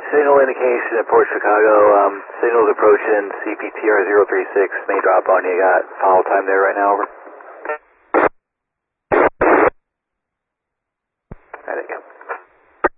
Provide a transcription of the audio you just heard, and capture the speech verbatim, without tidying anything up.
signal indication at Port Chicago. Um, signal's approaching C P T R zero three six. May drop on you. Got follow time there right now, over.